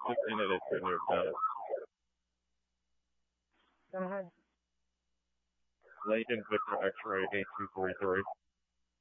Just ended it to their Go ahead. Lincoln Victor X-ray 8243.